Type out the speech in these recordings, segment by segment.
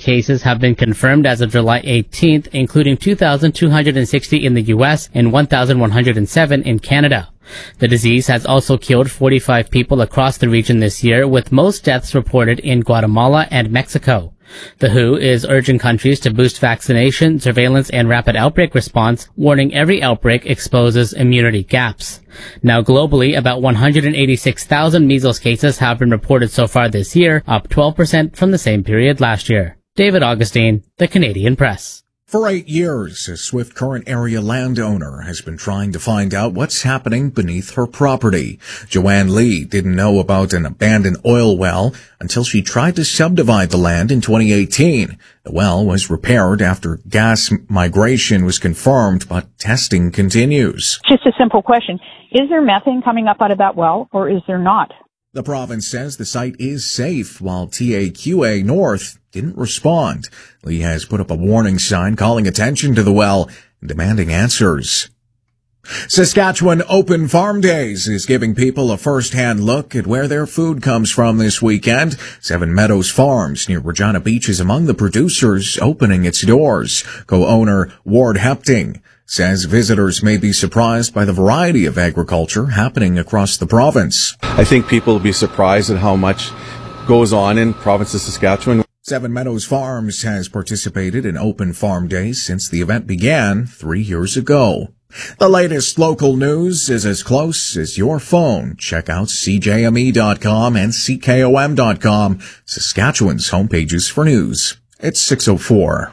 cases have been confirmed as of July 18th, including 2,260 in the U.S. and 1,107 in Canada. The disease has also killed 45 people across the region this year, with most deaths reported in Guatemala and Mexico. The WHO is urging countries to boost vaccination, surveillance, and rapid outbreak response, warning every outbreak exposes immunity gaps. Now globally, about 186,000 measles cases have been reported so far this year, up 12% from the same period last year. David Augustine, The Canadian Press. For 8 years, a Swift Current area landowner has been trying to find out what's happening beneath her property. Joanne Lee didn't know about an abandoned oil well until she tried to subdivide the land in 2018. The well was repaired after gas migration was confirmed, but testing continues. Just a simple question. Is there methane coming up out of that well, or is there not? The province says the site is safe, while TAQA North didn't respond. Lee has put up a warning sign calling attention to the well and demanding answers. Saskatchewan Open Farm Days is giving people a first-hand look at where their food comes from this weekend. Seven Meadows Farms near Regina Beach is among the producers opening its doors. Co-owner Ward Hepting says visitors may be surprised by the variety of agriculture happening across the province. I think people will be surprised at how much goes on in province of Saskatchewan. Seven Meadows Farms has participated in Open Farm Days since the event began 3 years ago. The latest local news is as close as your phone. Check out CJME.com and CKOM.com, Saskatchewan's homepages for news. It's 6:04.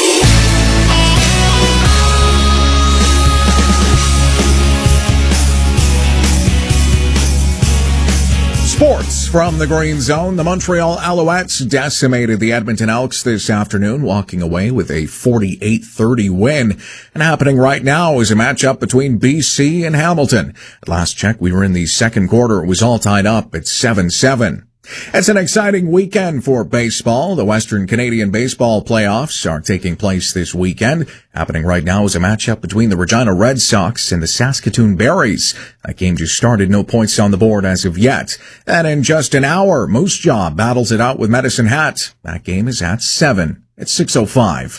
Sports from the Green Zone. The Montreal Alouettes decimated the Edmonton Elks this afternoon, walking away with a 48-30 win. And happening right now is a matchup between BC and Hamilton. At last check, we were in the second quarter. It was all tied up at 7-7. It's an exciting weekend for baseball. The Western Canadian Baseball playoffs are taking place this weekend. Happening right now is a matchup between the Regina Red Sox and the Saskatoon Berries. That game just started, no points on the board as of yet. And in just an hour, Moose Jaw battles it out with Medicine Hat. That game is at 7. It's 6:05.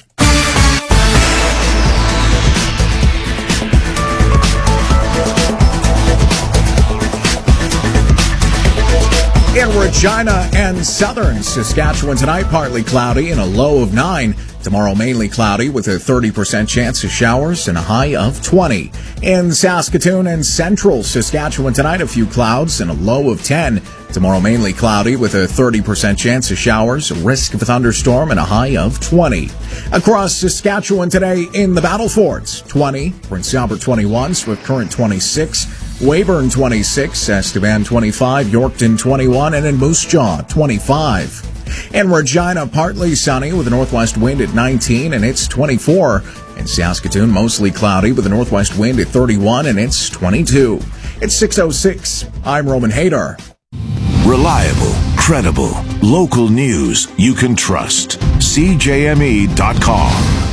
In Regina and southern Saskatchewan tonight, partly cloudy and a low of 9. Tomorrow, mainly cloudy with a 30% chance of showers and a high of 20. In Saskatoon and central Saskatchewan tonight, a few clouds and a low of 10. Tomorrow, mainly cloudy with a 30% chance of showers, a risk of a thunderstorm, and a high of 20. Across Saskatchewan today in the Battle Forts, 20. Prince Albert 21, Swift Current 26. Weyburn 26, Estevan 25, Yorkton 21, and in Moose Jaw 25. In Regina, partly sunny with a northwest wind at 19, and it's 24. In Saskatoon, mostly cloudy with a northwest wind at 31, and it's 22. It's 6:06. I'm Roman Hader. Reliable, credible, local news you can trust. CJME.com.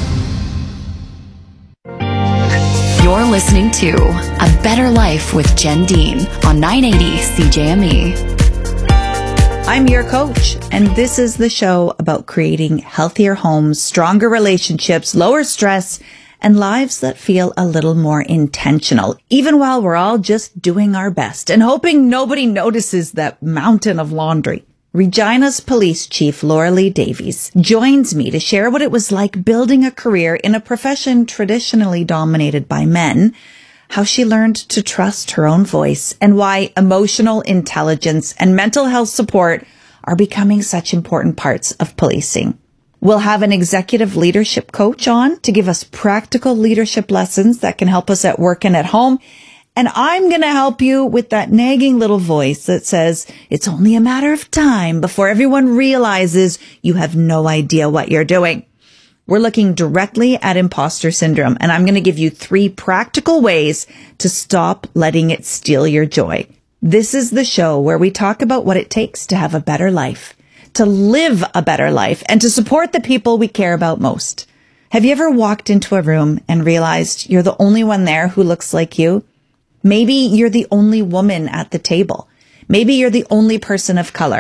You're listening to A Better Life with Jen Dean on 980 CJME. I'm your coach, and this is the show about creating healthier homes, stronger relationships, lower stress, and lives that feel a little more intentional, even while we're all just doing our best and hoping nobody notices that mountain of laundry. Regina's Police Chief Laura Lee Davies joins me to share what it was like building a career in a profession traditionally dominated by men, how she learned to trust her own voice, and why emotional intelligence and mental health support are becoming such important parts of policing. We'll have an executive leadership coach on to give us practical leadership lessons that can help us at work and at home. And I'm going to help you with that nagging little voice that says it's only a matter of time before everyone realizes you have no idea what you're doing. We're looking directly at imposter syndrome, and I'm going to give you 3 practical ways to stop letting it steal your joy. This is the show where we talk about what it takes to have a better life, to live a better life, and to support the people we care about most. Have you ever walked into a room and realized you're the only one there who looks like you? Maybe you're the only woman at the table. Maybe you're the only person of color.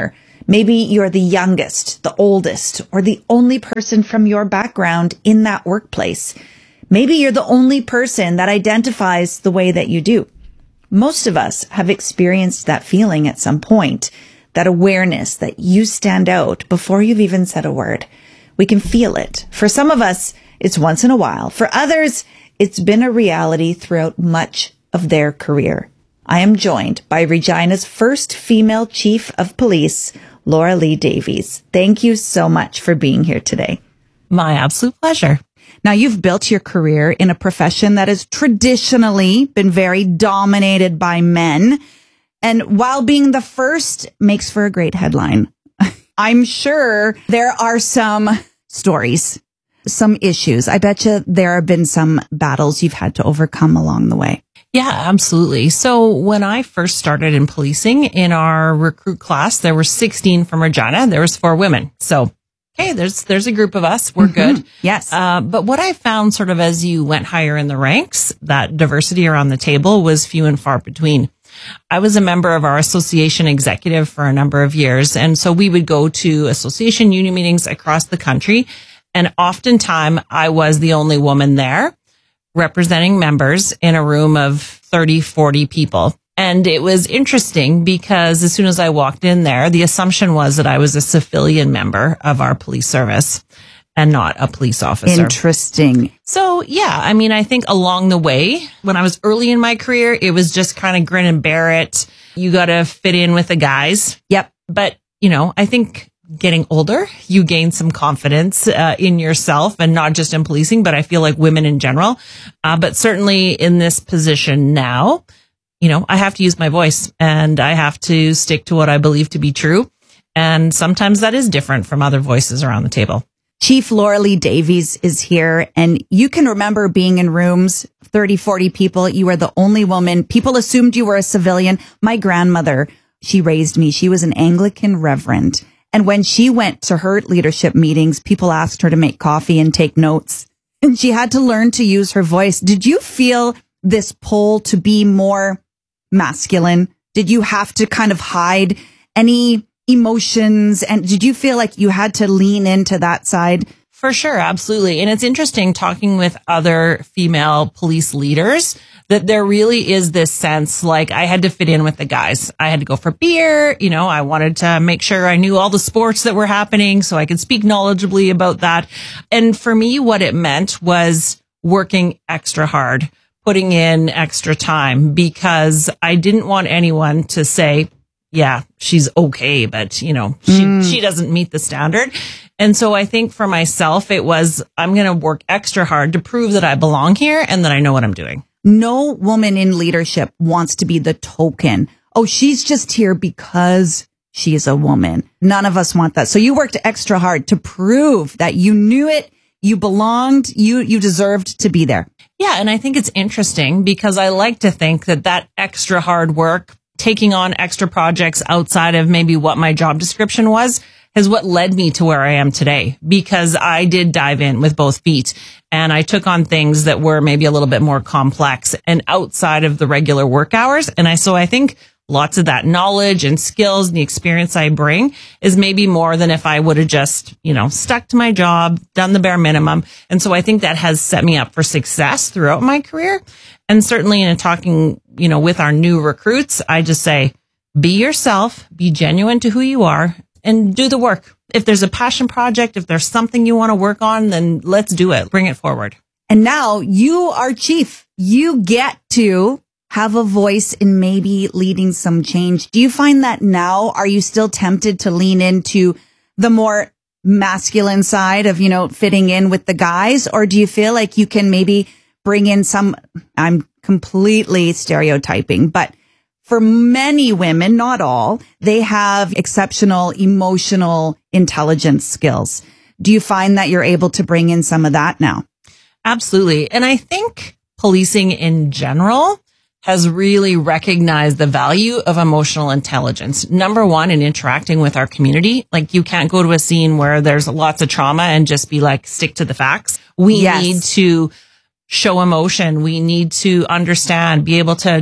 Maybe you're the youngest, the oldest, or the only person from your background in that workplace. Maybe you're the only person that identifies the way that you do. Most of us have experienced that feeling at some point, that awareness that you stand out before you've even said a word. We can feel it. For some of us, it's once in a while. For others, it's been a reality throughout much of their career. I am joined by Regina's first female chief of police, Laura Lee Davies. Thank you so much for being here today. My absolute pleasure. Now, you've built your career in a profession that has traditionally been very dominated by men. And while being the first makes for a great headline, I'm sure there are some stories, some issues. I bet you there have been some battles you've had to overcome along the way. Yeah, absolutely. So when I first started in policing, in our recruit class, there were 16 from Regina. There was 4 women. So, hey, there's a group of us. We're good. Yes. But what I found sort of as you went higher in the ranks, that diversity around the table was few and far between. I was a member of our association executive for a number of years. And so we would go to association union meetings across the country. And oftentimes I was the only woman there representing members in a room of 30, 40 people. And it was interesting because as soon as I walked in there, the assumption was that I was a civilian member of our police service and not a police officer. Interesting. So, yeah, I mean, I think along the way, when I was early in my career, it was just kind of grin and bear it. You got to fit in with the guys. Yep. But, you know, I think getting older, you gain some confidence in yourself, and not just in policing, but I feel like women in general. But certainly in this position now, you know, I have to use my voice and I have to stick to what I believe to be true. And sometimes that is different from other voices around the table. Chief Laura Lee Davies is here, and you can remember being in rooms, 30, 40 people. You were the only woman. People assumed you were a civilian. My grandmother, she raised me. She was an Anglican reverend. And when she went to her leadership meetings, people asked her to make coffee and take notes. And she had to learn to use her voice. Did you feel this pull to be more masculine? Did you have to kind of hide any emotions? And did you feel like you had to lean into that side? For sure, absolutely. And it's interesting talking with other female police leaders that there really is this sense like I had to fit in with the guys. I had to go for beer. You know, I wanted to make sure I knew all the sports that were happening so I could speak knowledgeably about that. And for me, what it meant was working extra hard, putting in extra time, because I didn't want anyone to say, yeah, she's okay, but you know, she doesn't meet the standard. And so I think for myself, it was, I'm going to work extra hard to prove that I belong here and that I know what I'm doing. No woman in leadership wants to be the token. Oh, she's just here because she is a woman. None of us want that. So you worked extra hard to prove that you knew it, you belonged, you deserved to be there. Yeah. And I think it's interesting because I like to think that that extra hard work, taking on extra projects outside of maybe what my job description was, is what led me to where I am today, because I did dive in with both feet and I took on things that were maybe a little bit more complex and outside of the regular work hours. And so I think lots of that knowledge and skills and the experience I bring is maybe more than if I would have just, you know, stuck to my job, done the bare minimum. And so I think that has set me up for success throughout my career. And certainly in talking, you know, with our new recruits, I just say, be yourself, be genuine to who you are, and do the work. If there's a passion project, if there's something you want to work on, then let's do it. Bring it forward. And now you are chief. You get to have a voice in maybe leading some change. Do you find that now? Are you still tempted to lean into the more masculine side of, you know, fitting in with the guys? Or do you feel like you can maybe bring in some, I'm completely stereotyping, but for many women, not all, they have exceptional emotional intelligence skills. Do you find that you're able to bring in some of that now? Absolutely. And I think policing in general has really recognized the value of emotional intelligence. Number one, in interacting with our community. Like, you can't go to a scene where there's lots of trauma and just be like, stick to the facts. We need to show emotion. We need to understand, be able to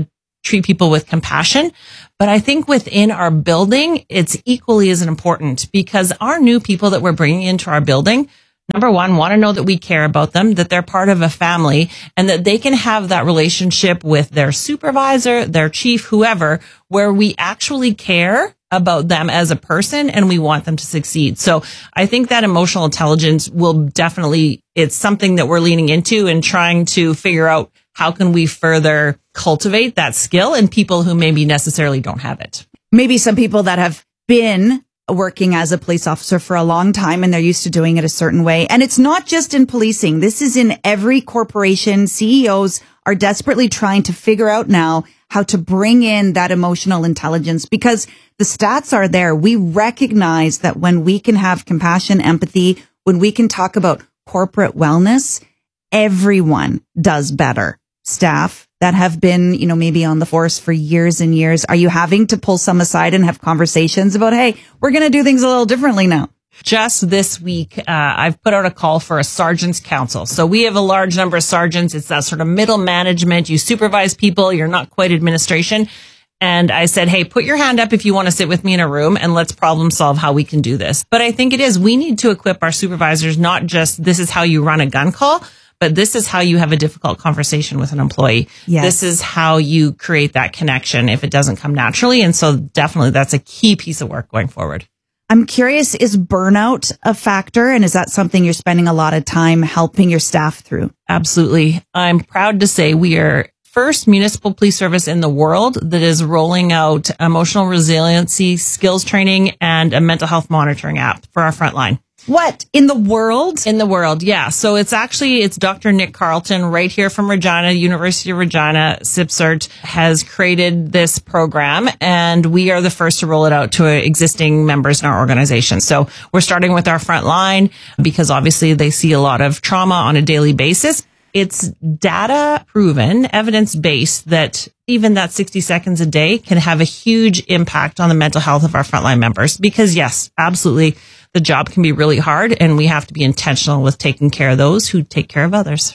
treat people with compassion. But I think within our building, it's equally as important because our new people that we're bringing into our building, number one, want to know that we care about them, that they're part of a family, and that they can have that relationship with their supervisor, their chief, whoever, where we actually care about them as a person and we want them to succeed. So I think that emotional intelligence will definitely, it's something that we're leaning into and trying to figure out how can we further cultivate that skill in people who maybe necessarily don't have it. Maybe some people that have been working as a police officer for a long time and they're used to doing it a certain way. And it's not just in policing. This is in every corporation. CEOs are desperately trying to figure out now how to bring in that emotional intelligence because the stats are there. We recognize that when we can have compassion, empathy, when we can talk about corporate wellness, everyone does better. Staff that have been, maybe on the force for years and years, are you having to pull some aside and have conversations about, hey, we're going to do things a little differently now? Just this week, I've put out a call for a sergeant's council. So we have a large number of sergeants. It's that sort of middle management. You supervise people. You're not quite administration. And I said, hey, put your hand up if you want to sit with me in a room and let's problem solve how we can do this. But I think we need to equip our supervisors, not just this is how you run a gun call, but this is how you have a difficult conversation with an employee. Yes. This is how you create that connection if it doesn't come naturally. And so definitely that's a key piece of work going forward. I'm curious, is burnout a factor? And is that something you're spending a lot of time helping your staff through? Absolutely. I'm proud to say we are first municipal police service in the world that is rolling out emotional resiliency, skills training, and a mental health monitoring app for our frontline. What? In the world? In the world, yeah. So it's Dr. Nick Carlton right here from Regina, University of Regina, CIPSERT has created this program and we are the first to roll it out to existing members in our organization. So we're starting with our front line because obviously they see a lot of trauma on a daily basis. It's data proven, evidence based that even that 60 seconds a day can have a huge impact on the mental health of our frontline members because yes, absolutely. The job can be really hard and we have to be intentional with taking care of those who take care of others.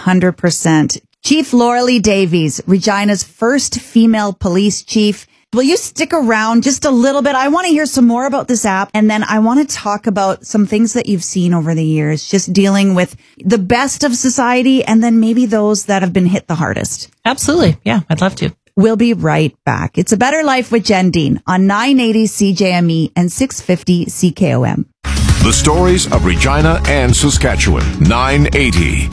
100%. Chief Lauralee Davies, Regina's first female police chief. Will you stick around just a little bit? I want to hear some more about this app. And then I want to talk about some things that you've seen over the years, just dealing with the best of society and then maybe those that have been hit the hardest. Absolutely. Yeah, I'd love to. We'll be right back. It's A Better Life with Jen Dean on 980 CJME and 650 CKOM. The stories of Regina and Saskatchewan. 980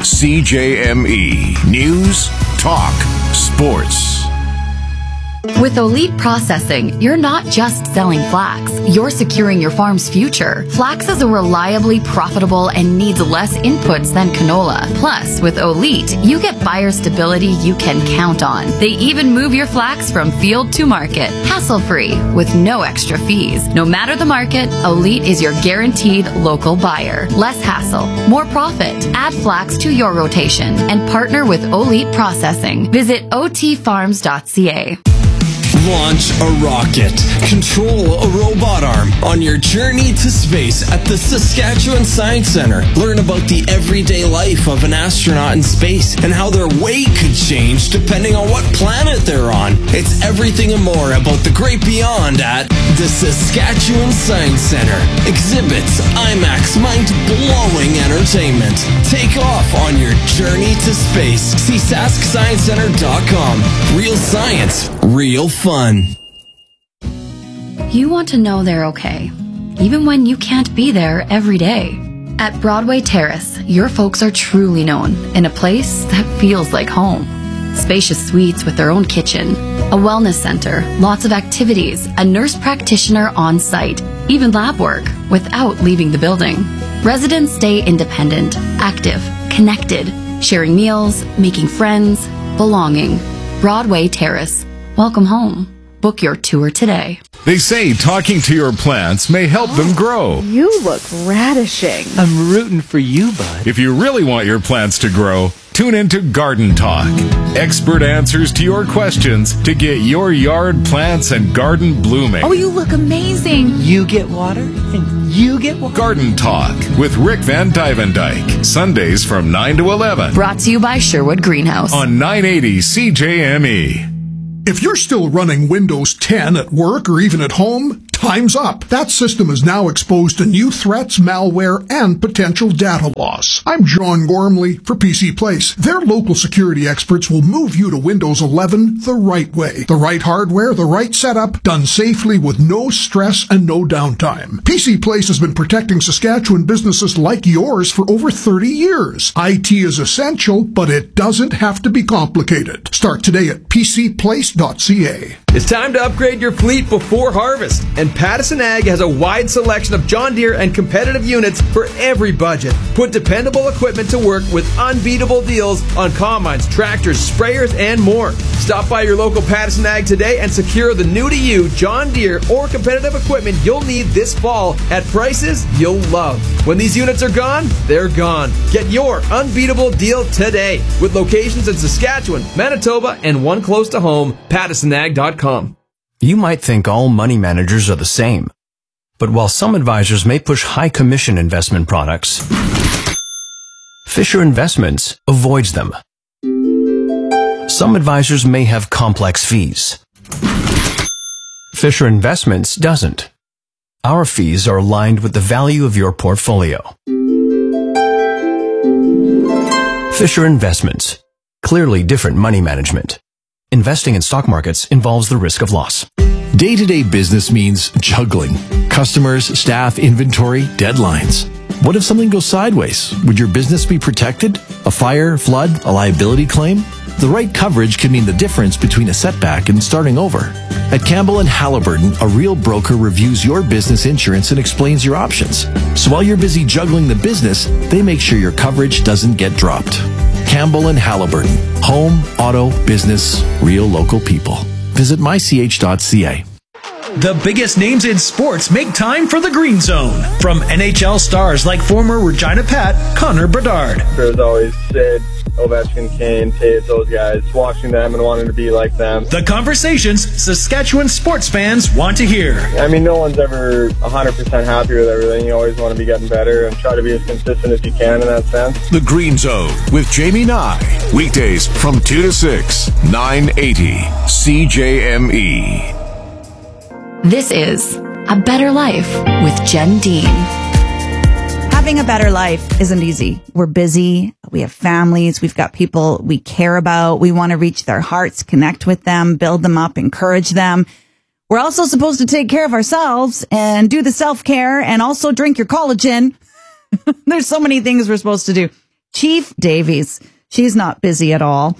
CJME. News, talk, sports. With Olite Processing, you're not just selling flax, you're securing your farm's future. Flax is a reliably profitable and needs less inputs than canola. Plus, with Olite, you get buyer stability you can count on. They even move your flax from field to market, hassle-free, with no extra fees. No matter the market, Olite is your guaranteed local buyer. Less hassle, more profit. Add flax to your rotation and partner with Olite Processing. Visit otfarms.ca. Launch a rocket. Control a robot arm on your journey to space at the Saskatchewan Science Centre. Learn about the everyday life of an astronaut in space and how their weight could change depending on what planet they're on. It's everything and more about the great beyond at the Saskatchewan Science Centre. Exhibits, IMAX, mind-blowing entertainment. Take off on your journey to space. See SaskScienceCenter.com. Real science, real fun. You want to know they're okay, even when you can't be there every day. At Broadway Terrace, your folks are truly known in a place that feels like home. Spacious suites with their own kitchen, a wellness center, lots of activities, a nurse practitioner on site, even lab work without leaving the building. Residents stay independent, active, connected, sharing meals, making friends, belonging. Broadway Terrace. Welcome home. Book your tour today. They say talking to your plants may help them grow. You look radishing. I'm rooting for you, bud. If you really want your plants to grow, tune into Garden Talk. Expert answers to your questions to get your yard plants and garden blooming. Oh, you look amazing. You get water and you get water. Garden Talk with Rick Van Dyvendyke. Sundays from 9 to 11. Brought to you by Sherwood Greenhouse. On 980 CJME. If you're still running Windows 10 at work or even at home, time's up. That system is now exposed to new threats, malware, and potential data loss. I'm John Gormley for PC Place. Their local security experts will move you to Windows 11 the right way. The right hardware, the right setup, done safely with no stress and no downtime. PC Place has been protecting Saskatchewan businesses like yours for over 30 years. IT is essential, but it doesn't have to be complicated. Start today at PCPlace.ca. It's time to upgrade your fleet before harvest, and Pattison Ag has a wide selection of John Deere and competitive units for every budget. Put dependable equipment to work with unbeatable deals on combines, tractors, sprayers, and more. Stop by your local Pattison Ag today and secure the new-to-you John Deere or competitive equipment you'll need this fall at prices you'll love. When these units are gone, they're gone. Get your unbeatable deal today with locations in Saskatchewan, Manitoba, and one close to home, PattisonAg.com. You might think all money managers are the same. But while some advisors may push high commission investment products, Fisher Investments avoids them. Some advisors may have complex fees. Fisher Investments doesn't. Our fees are aligned with the value of your portfolio. Fisher Investments. Clearly different money management. Investing in stock markets involves the risk of loss. Day-to-day business means juggling. Customers, staff, inventory, deadlines. What if something goes sideways? Would your business be protected? A fire, flood, a liability claim? The right coverage can mean the difference between a setback and starting over. At Campbell & Halliburton, a real broker reviews your business insurance and explains your options. So while you're busy juggling the business, they make sure your coverage doesn't get dropped. Campbell & Halliburton. Home, auto, business, real local people. Visit mych.ca. The biggest names in sports make time for the Green Zone. From NHL stars like former Regina Pat, Connor Bedard. There's always Sid, Ovechkin, Kane, Taves, those guys. Watching them and wanting to be like them. The conversations Saskatchewan sports fans want to hear. I mean, no one's ever 100% happy with everything. You always want to be getting better and try to be as consistent as you can in that sense. The Green Zone with Jamie Nye. Weekdays from 2 to 6, 980 CJME. This is A Better Life with Jen Dean. Having a better life isn't easy. We're busy. We have families. We've got people we care about. We want to reach their hearts, connect with them, build them up, encourage them. We're also supposed to take care of ourselves and do the self-care and also drink your collagen. There's so many things we're supposed to do. Chief Davies, she's not busy at all.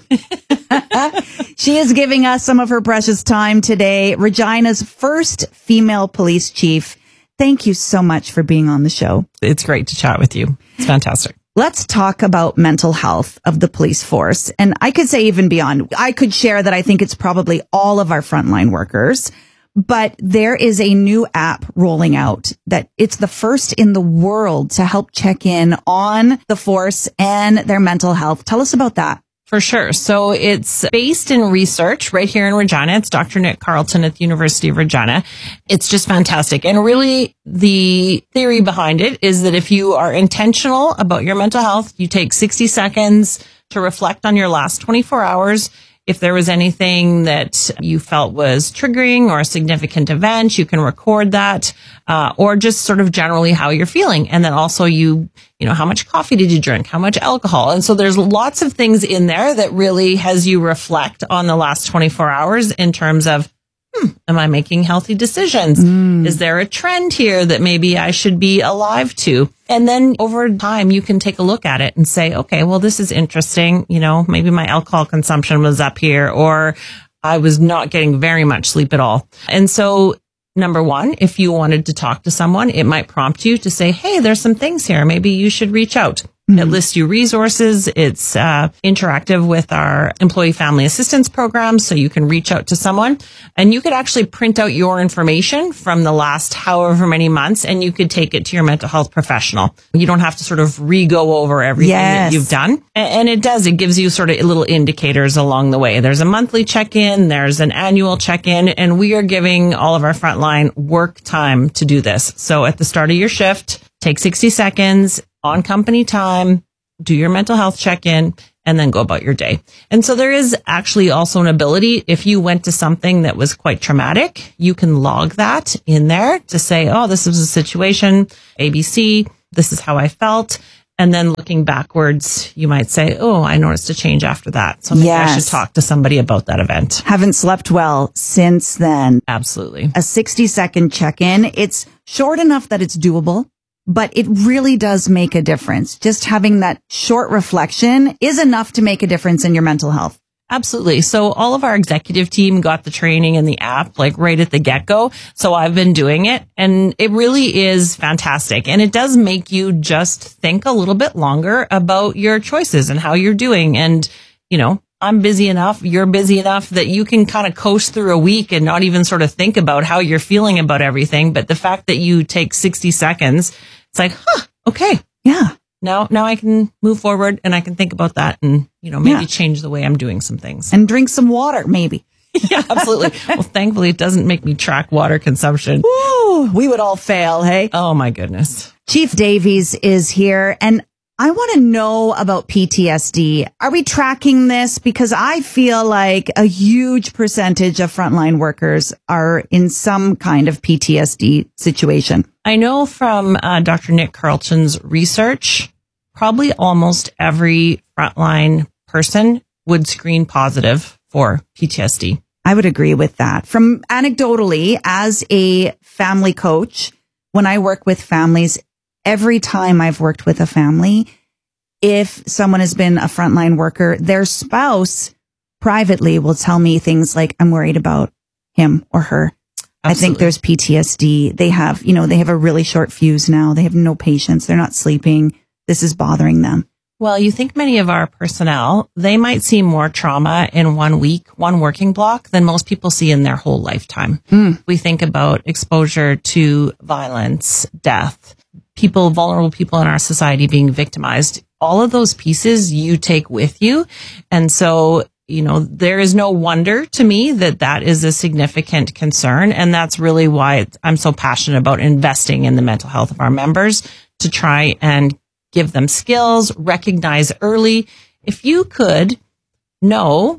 She is giving us some of her precious time today. Regina's first female police chief. Thank you so much for being on the show. It's great to chat with you. It's fantastic. Let's talk about mental health of the police force. And I could say even beyond. I could share that I think it's probably all of our frontline workers. But there is a new app rolling out that it's the first in the world to help check in on the force and their mental health. Tell us about that. For sure. So it's based in research right here in Regina. It's Dr. Nick Carlton at the University of Regina. It's just fantastic. And really the theory behind it is that if you are intentional about your mental health, you take 60 seconds to reflect on your last 24 hours. If there was anything that you felt was triggering or a significant event, you can record that, or just sort of generally how you're feeling. And then also you know, how much coffee did you drink? How much alcohol? And so there's lots of things in there that really has you reflect on the last 24 hours in terms of, am I making healthy decisions? Is there a trend here that maybe I should be alive to? And then over time, you can take a look at it and say, okay, well, this is interesting. You know, maybe my alcohol consumption was up here, or I was not getting very much sleep at all. And so, number one, if you wanted to talk to someone, it might prompt you to say, hey, there's some things here. Maybe you should reach out. It lists you resources. It's interactive with our employee family assistance program, so you can reach out to someone. And you could actually print out your information from the last however many months, and you could take it to your mental health professional. You don't have to sort of re-go over everything that you've done. And it does. It gives you sort of little indicators along the way. There's a monthly check-in. There's an annual check-in. And we are giving all of our frontline work time to do this. So at the start of your shift, take 60 seconds on company time, do your mental health check-in, and then go about your day. And so there is actually also an ability, if you went to something that was quite traumatic, you can log that in there to say, oh, this was a situation, ABC, this is how I felt. And then looking backwards, you might say, oh, I noticed a change after that. So maybe I should talk to somebody about that event. Haven't slept well since then. Absolutely. A 60-second check-in. It's short enough that it's doable, but it really does make a difference. Just having that short reflection is enough to make a difference in your mental health. Absolutely. So all of our executive team got the training and the app like right at the get-go. So I've been doing it and it really is fantastic. And it does make you just think a little bit longer about your choices and how you're doing. And, you know, I'm busy enough, you're busy enough that you can kind of coast through a week and not even sort of think about how you're feeling about everything. But the fact that you take 60 seconds, it's like, okay. Yeah. Now I can move forward and I can think about that and, you know, maybe change the way I'm doing some things. And drink some water, maybe. Yeah, absolutely. Well, thankfully, it doesn't make me track water consumption. Ooh, we would all fail, hey? Oh, my goodness. Chief Davies is here, and I want to know about PTSD. Are we tracking this? Because I feel like a huge percentage of frontline workers are in some kind of PTSD situation. I know from Dr. Nick Carlton's research, probably almost every frontline person would screen positive for PTSD. I would agree with that. From anecdotally, as a family coach, when I work with families, every time I've worked with a family, if someone has been a frontline worker, their spouse privately will tell me things like, I'm worried about him or her. Absolutely. I think there's PTSD. They have, they have a really short fuse now. They have no patience. They're not sleeping. This is bothering them. Well, you think many of our personnel, they might see more trauma in 1 week, one working block than most people see in their whole lifetime. We think about exposure to violence, death, vulnerable people in our society being victimized. All of those pieces you take with you. And so, there is no wonder to me that is a significant concern. And that's really why I'm so passionate about investing in the mental health of our members to try and give them skills, recognize early. If you could know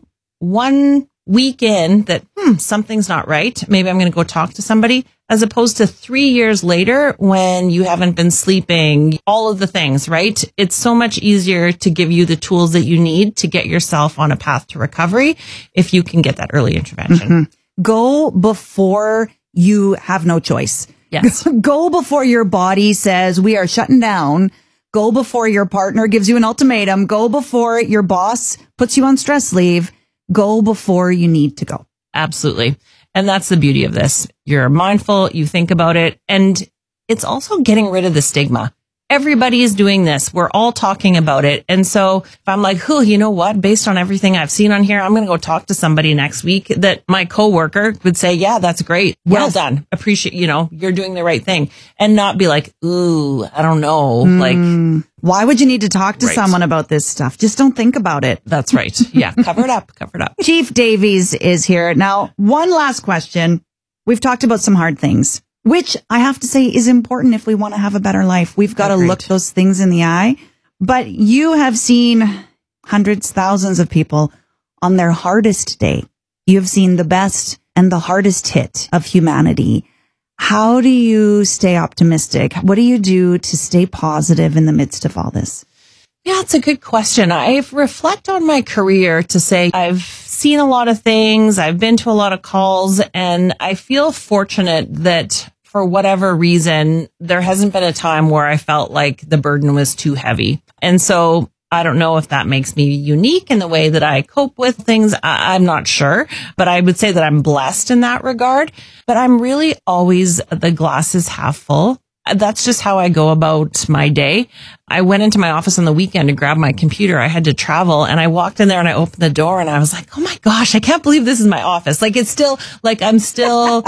1 week in that something's not right, maybe I'm going to go talk to somebody, as opposed to 3 years later when you haven't been sleeping, all of the things, right? It's so much easier to give you the tools that you need to get yourself on a path to recovery if you can get that early intervention. Mm-hmm. Go before you have no choice. Yes. Go before your body says we are shutting down. Go before your partner gives you an ultimatum. Go before your boss puts you on stress leave. Go before you need to go. Absolutely. And that's the beauty of this. You're mindful, you think about it, and it's also getting rid of the stigma. Everybody is doing this. We're all talking about it. And so if I'm like, you know what? Based on everything I've seen on here, I'm going to go talk to somebody next week that my coworker would say, yeah, that's great. Well done. Appreciate, you're doing the right thing. And not be like, ooh, I don't know. Why would you need to talk to someone about this stuff? Just don't think about it. That's right. Yeah. Cover it up. Chief Davies is here. Now, one last question. We've talked about some hard things, which I have to say is important if we want to have a better life. We've got to look those things in the eye. But you have seen hundreds, thousands of people on their hardest day. You have seen the best and the hardest hit of humanity. How do you stay optimistic? What do you do to stay positive in the midst of all this? Yeah, it's a good question. I reflect on my career to say I've seen a lot of things. I've been to a lot of calls, and I feel fortunate that for whatever reason, there hasn't been a time where I felt like the burden was too heavy. And so I don't know if that makes me unique in the way that I cope with things. I'm not sure, but I would say that I'm blessed in that regard. But I'm really always the glass is half full. That's just how I go about my day. I went into my office on the weekend to grab my computer. I had to travel, and I walked in there and I opened the door and I was like, oh my gosh, I can't believe this is my office. Like it's still like I'm still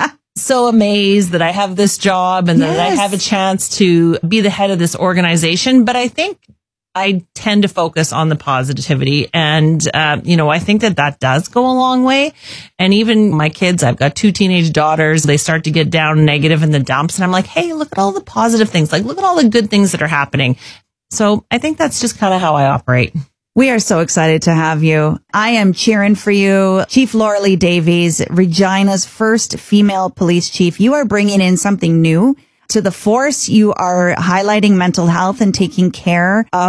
so amazed that I have this job and that I have a chance to be the head of this organization. But I think I tend to focus on the positivity. And, I think that does go a long way. And even my kids, I've got 2 teenage daughters. They start to get down negative in the dumps. And I'm like, hey, look at all the positive things. Like, look at all the good things that are happening. So I think that's just kind of how I operate. We are so excited to have you. I am cheering for you. Chief Laura-Lee Davies, Regina's first female police chief. You are bringing in something new to the force. You are highlighting mental health and taking care of